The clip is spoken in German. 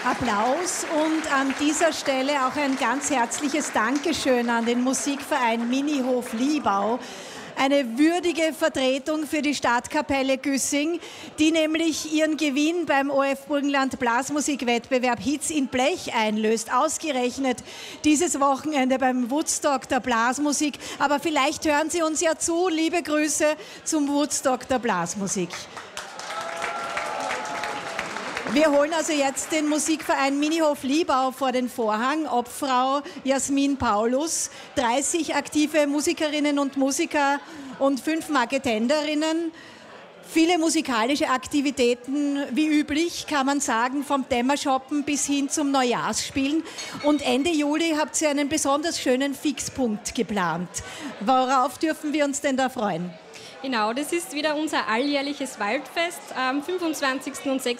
Applaus und an dieser Stelle auch ein ganz herzliches Dankeschön an den Musikverein Minihof Liebau. Eine würdige Vertretung für die Stadtkapelle Güssing, die nämlich ihren Gewinn beim ORF Burgenland Blasmusikwettbewerb Hits in Blech einlöst. Ausgerechnet dieses Wochenende beim Woodstock der Blasmusik. Aber vielleicht hören Sie uns ja zu. Liebe Grüße zum Woodstock der Blasmusik. Wir holen also jetzt den Musikverein Minihof Liebau vor den Vorhang. Obfrau Jasmin Paulus, 30 aktive Musikerinnen und Musiker und 5 Marketenderinnen. Viele musikalische Aktivitäten, wie üblich, kann man sagen, vom Dämmershoppen bis hin zum Neujahrsspielen. Und Ende Juli habt ihr einen besonders schönen Fixpunkt geplant. Worauf dürfen wir uns denn da freuen? Genau, das ist wieder unser alljährliches Waldfest am 25. und 26.